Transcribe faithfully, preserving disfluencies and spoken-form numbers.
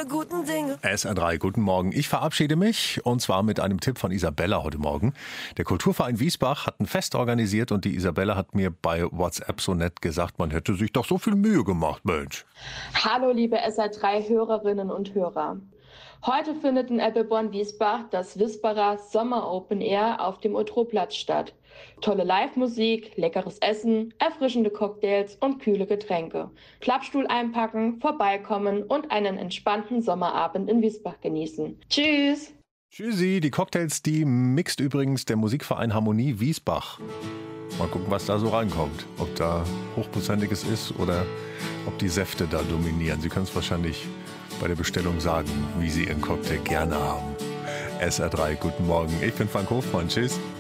alle guten Dinge. S R drei, guten Morgen. Ich verabschiede mich und zwar mit einem Tipp von Isabella heute Morgen. Der Kulturverein Wiesbach hat ein Fest organisiert und die Isabella hat mir bei WhatsApp so nett gesagt, man hätte sich doch so viel Mühe gemacht, Mensch. Hallo liebe S R drei Hörerinnen und Hörer. Heute findet in Eppelborn-Wiesbach das Wisparer Sommer Open Air auf dem Otto-Platz statt. Tolle Live-Musik, leckeres Essen, erfrischende Cocktails und kühle Getränke. Klappstuhl einpacken, vorbeikommen und einen entspannten Sommerabend in Wiesbach genießen. Tschüss! Tschüssi, die Cocktails, die mixt übrigens der Musikverein Harmonie Wiesbach. Mal gucken, was da so reinkommt. Ob da hochprozentiges ist oder ob die Säfte da dominieren. Sie können es wahrscheinlich bei der Bestellung sagen, wie Sie Ihren Cocktail gerne haben. S R drei, guten Morgen. Ich bin Frank Hofmann. Tschüss.